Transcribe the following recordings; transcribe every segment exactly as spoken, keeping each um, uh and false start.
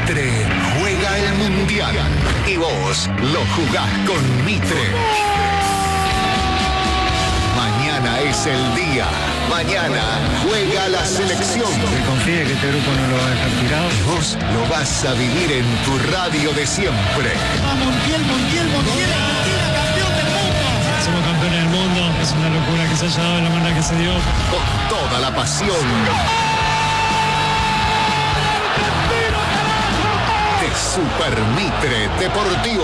Mitre juega el Mundial y vos lo jugás con Mitre. Mañana es el día. Mañana juega la selección. Que confíe que este grupo no lo va a dejar tirado. Y vos lo vas a vivir en tu radio de siempre. ¡Va Montiel, Montiel, Montiel! ¡Argentina, campeón del mundo! Somos campeones del mundo. Es una locura que se haya dado de la manera que se dio. Con toda la pasión de Super Mitre Deportivo.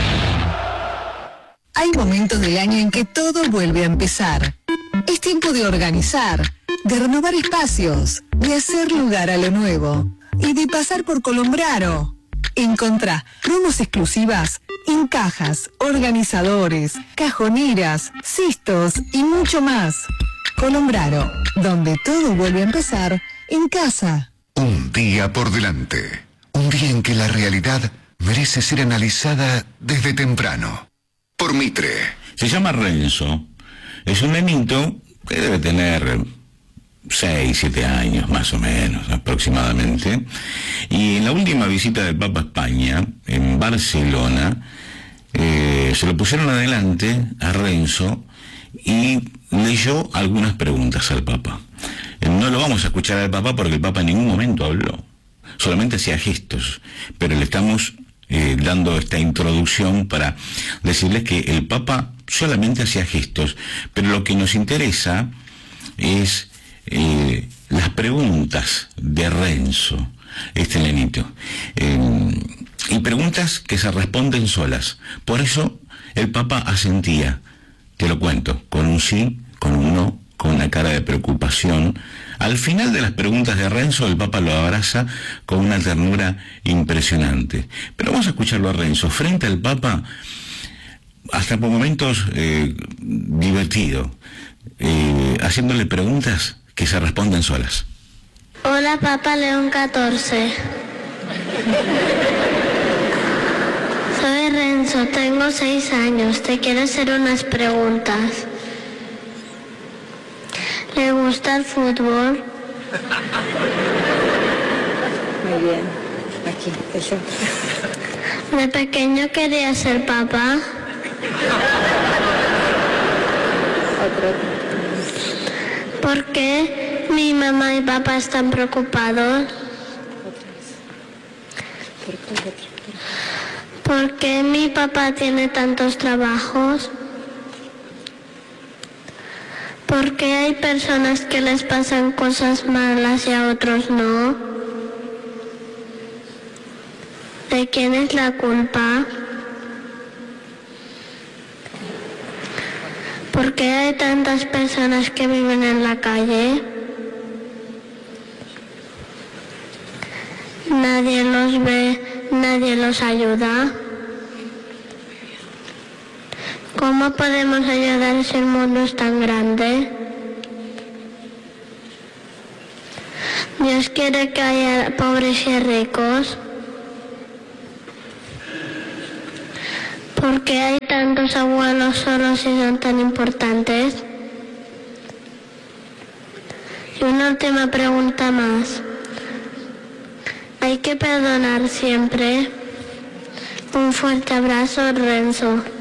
Hay momentos del año en que todo vuelve a empezar. Es tiempo de organizar, de renovar espacios, de hacer lugar a lo nuevo y de pasar por Colombraro. Encontrá promos exclusivas en cajas, organizadores, cajoneras, cistos y mucho más. Colombraro, donde todo vuelve a empezar en casa. Un día por delante. Un día en que la realidad merece ser analizada desde temprano. Por Mitre. Se llama Renzo. Es un nenito que debe tener seis, siete años, más o menos, aproximadamente. Y en la última visita del Papa a España, en Barcelona, eh, se lo pusieron adelante a Renzo y leyó algunas preguntas al Papa. No lo vamos a escuchar al Papa porque el Papa en ningún momento habló. Solamente hacía gestos, pero le estamos eh, dando esta introducción para decirles que el Papa solamente hacía gestos, pero lo que nos interesa es eh, las preguntas de Renzo, este nenito, eh, y preguntas que se responden solas. Por eso el Papa asentía, te lo cuento, con un sí, con un no, con una cara de preocupación. Al final de las preguntas de Renzo, el Papa lo abraza con una ternura impresionante. Pero vamos a escucharlo a Renzo, frente al Papa, hasta por momentos eh, divertido, eh, haciéndole preguntas que se responden solas. Hola, Papa León catorce. Soy Renzo, tengo seis años. Te quiero hacer unas preguntas. ¿Le gusta el fútbol? Muy bien. Aquí, yo. De pequeño quería ser papá. Otro. ¿Por qué mi mamá y papá están preocupados? ¿Por qué mi papá tiene tantos trabajos? ¿Por qué hay personas que les pasan cosas malas y a otros no? ¿De quién es la culpa? ¿Por qué hay tantas personas que viven en la calle? Nadie los ve, nadie los ayuda. ¿Cómo podemos ayudar si el mundo es tan grande? Dios quiere que haya pobres y ricos. ¿Por qué hay tantos abuelos solos y son tan importantes? Y una última pregunta más. ¿Hay que perdonar siempre? Un fuerte abrazo, Renzo.